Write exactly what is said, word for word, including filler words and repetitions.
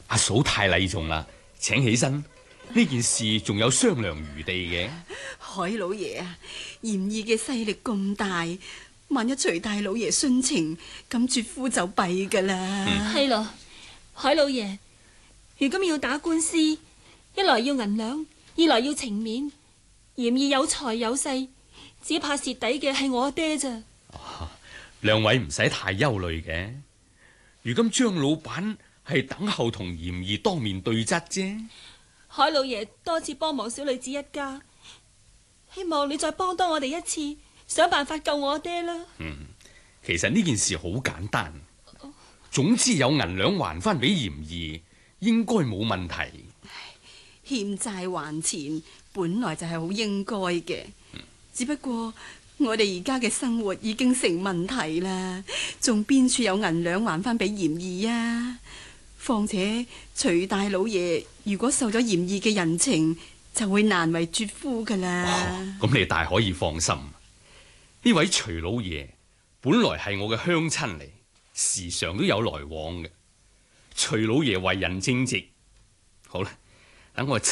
阿嫂太禮重啦，請起身。呢件事仲有商量餘地嘅。 海老爺啊，嚴義嘅勢力咁大，萬一徐大老爺殉情，咁絕夫就弊噶啦。 係咯、嗯，海老爺，如今要打官司，一來要銀兩，二來要情面，嚴義有財有勢，只怕蝕底嘅係我爹咋。 啊，兩位唔使太憂慮嘅。如今張老闆係等候同嚴義當面對質啫。 海老爺多次幫忙小女子一家，希望你再幫多我哋一次，想辦法救我爹啦。 嗯，其實呢件事好簡單，總之有銀兩還翻俾嚴義，應該冇問題。 欠債還錢本來就係好應該嘅，嗯、只不過我哋而家嘅生活已經成問題啦，仲邊處有銀兩還翻俾嚴義啊？況且徐大老爺如果受咗嚴義嘅人情，就會難為絕夫噶啦。 咁、哦、你大可以放心，呢位徐老爺本來係我嘅鄉親嚟，時常都有來往嘅。徐老爺為人正直，好啦，等我